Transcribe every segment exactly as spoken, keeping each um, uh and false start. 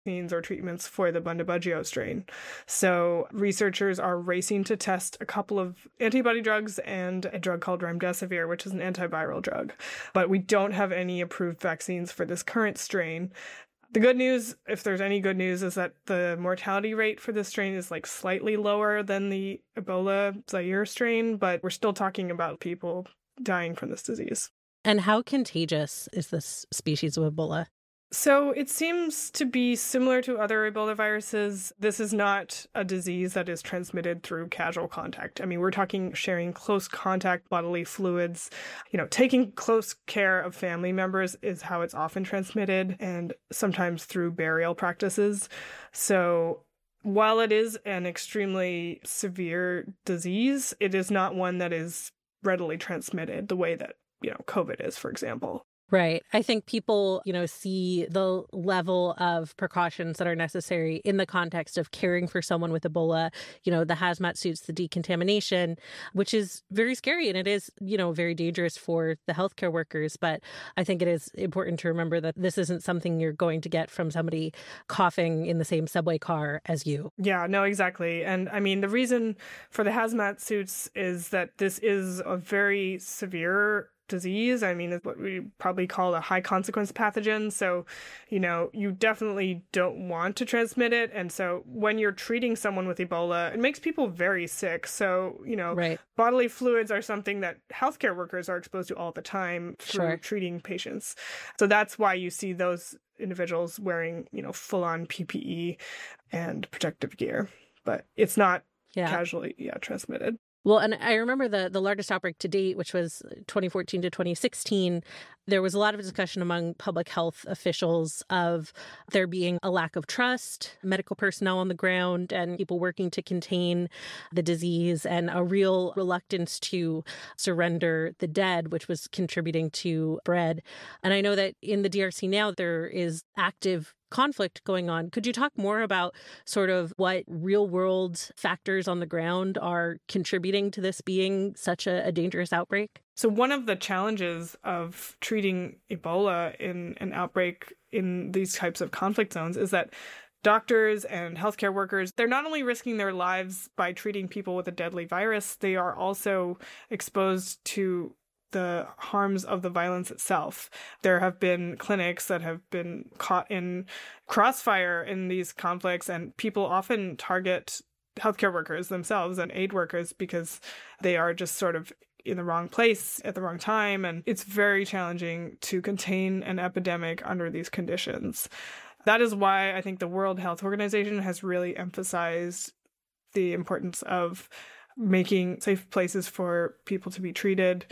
vaccines or treatments for the Bundibugyo strain. So researchers are racing to test a couple of antibody drugs and a drug called remdesivir, which is an antiviral drug. But we don't have any approved vaccines for this current strain. The good news, if there's any good news, is that the mortality rate for this strain is like slightly lower than the Ebola Zaire strain, but we're still talking about people dying from this disease. And how contagious is this species of Ebola? So it seems to be similar to other Ebola viruses. This is not a disease that is transmitted through casual contact. I mean, we're talking sharing close contact bodily fluids. You know, taking close care of family members is how it's often transmitted, and sometimes through burial practices. So while it is an extremely severe disease, it is not one that is readily transmitted the way that, you know, COVID is, for example. Right. I think people, you know, see the level of precautions that are necessary in the context of caring for someone with Ebola, you know, the hazmat suits, the decontamination, which is very scary. And it is, you know, very dangerous for the healthcare workers. But I think it is important to remember that this isn't something you're going to get from somebody coughing in the same subway car as you. Yeah, no, exactly. And I mean, the reason for the hazmat suits is that this is a very severe disease. I mean, it's what we probably call a high consequence pathogen. So, you know, you definitely don't want to transmit it. And so when you're treating someone with Ebola, it makes people very sick. So, you know, right. bodily fluids are something that healthcare workers are exposed to all the time through Sure. treating patients. So that's why you see those individuals wearing, you know, full on P P E and protective gear. But it's not yeah. casually yeah, transmitted. Well, and I remember the, the largest outbreak to date, which was twenty fourteen to twenty sixteen. There was a lot of discussion among public health officials of there being a lack of trust, medical personnel on the ground, and people working to contain the disease, and a real reluctance to surrender the dead, which was contributing to spread. And I know that in the D R C now, there is active conflict going on. Could you talk more about sort of what real world factors on the ground are contributing to this being such a, a dangerous outbreak? So one of the challenges of treating Ebola in an outbreak in these types of conflict zones is that doctors and healthcare workers, they're not only risking their lives by treating people with a deadly virus, they are also exposed to the harms of the violence itself. There have been clinics that have been caught in crossfire in these conflicts, and people often target healthcare workers themselves and aid workers because they are just sort of in the wrong place at the wrong time. And it's very challenging to contain an epidemic under these conditions. That is why I think the World Health Organization has really emphasized the importance of making safe places for people to be treated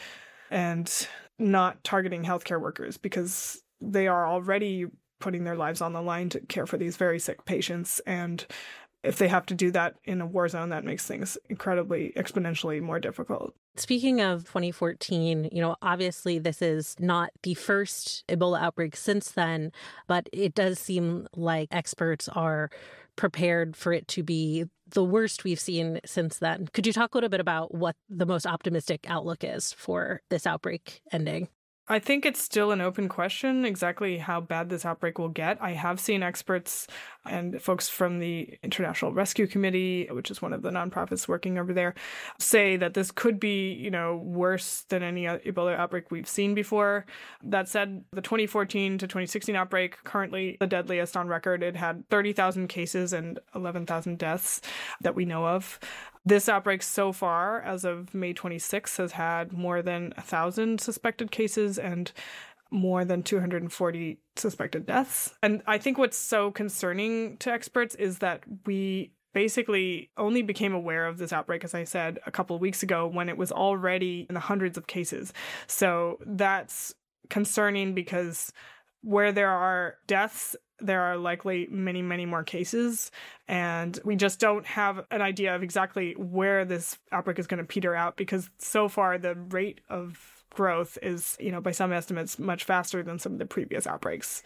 and not targeting healthcare workers, because they are already putting their lives on the line to care for these very sick patients. And if they have to do that in a war zone, that makes things incredibly exponentially more difficult. Speaking of twenty fourteen, you know, obviously this is not the first Ebola outbreak since then, but it does seem like experts are prepared for it to be the worst we've seen since then. Could you talk a little bit about what the most optimistic outlook is for this outbreak ending? I think it's still an open question exactly how bad this outbreak will get. I have seen experts and folks from the International Rescue Committee, which is one of the nonprofits working over there, say that this could be, you know, worse than any Ebola outbreak we've seen before. That said, the twenty fourteen to twenty sixteen outbreak, currently the deadliest on record, it had thirty thousand cases and eleven thousand deaths that we know of. This outbreak so far, as of May twenty-sixth, has had more than one thousand suspected cases and more than two hundred forty suspected deaths. And I think what's so concerning to experts is that we basically only became aware of this outbreak, as I said, a couple of weeks ago when it was already in the hundreds of cases. So that's concerning because where there are deaths, there are likely many, many more cases. And we just don't have an idea of exactly where this outbreak is going to peter out, because so far the rate of growth is, you know, by some estimates, much faster than some of the previous outbreaks.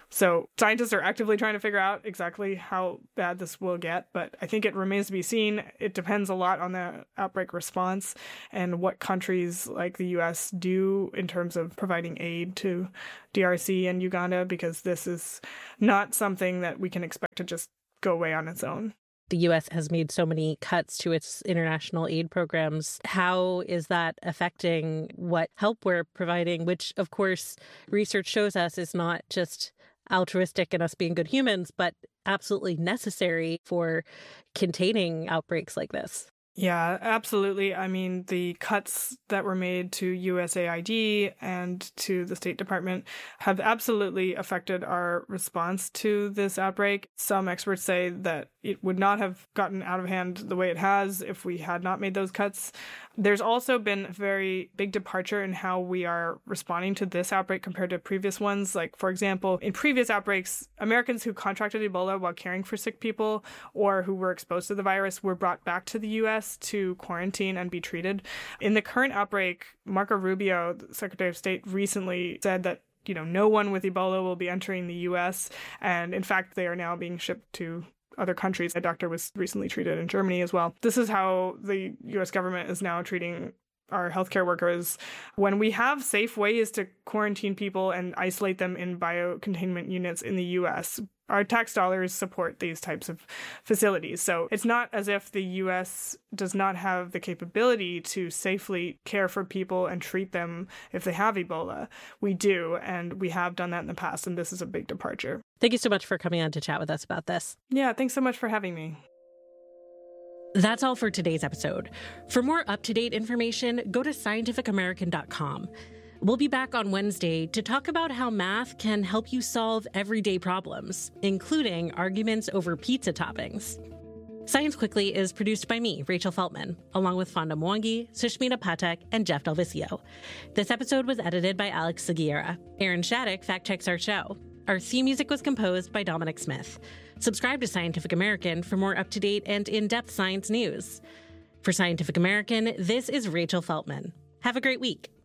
So scientists are actively trying to figure out exactly how bad this will get, but I think it remains to be seen. It depends a lot on the outbreak response and what countries like the U S do in terms of providing aid to D R C and Uganda, because this is not something that we can expect to just go away on its own. The U S has made so many cuts to its international aid programs. How is that affecting what help we're providing, which, of course, research shows us is not just altruistic in us being good humans, but absolutely necessary for containing outbreaks like this? Yeah, absolutely. I mean, the cuts that were made to U S A I D and to the State Department have absolutely affected our response to this outbreak. Some experts say that it would not have gotten out of hand the way it has if we had not made those cuts. There's also been a very big departure in how we are responding to this outbreak compared to previous ones. Like, for example, in previous outbreaks, Americans who contracted Ebola while caring for sick people or who were exposed to the virus were brought back to the U S to quarantine and be treated. In the current outbreak, Marco Rubio, the Secretary of State, recently said that you know no one with Ebola will be entering the U S, and in fact, they are now being shipped to other countries. A doctor was recently treated in Germany as well. This is how the U S government is now treating our healthcare workers. When we have safe ways to quarantine people and isolate them in biocontainment units in the U S, our tax dollars support these types of facilities. So it's not as if the U S does not have the capability to safely care for people and treat them if they have Ebola. We do, and we have done that in the past, and this is a big departure. Thank you so much for coming on to chat with us about this. Yeah, thanks so much for having me. That's all for today's episode. For more up-to-date information, go to scientific american dot com. We'll be back on Wednesday to talk about how math can help you solve everyday problems, including arguments over pizza toppings. Science Quickly is produced by me, Rachel Feltman, along with Fonda Mwangi, Sushmita Patek, and Jeff Delvicio. This episode was edited by Alex Seguiera. Aaron Shattuck fact-checks our show. Our theme music was composed by Dominic Smith. Subscribe to Scientific American for more up-to-date and in-depth science news. For Scientific American, this is Rachel Feltman. Have a great week.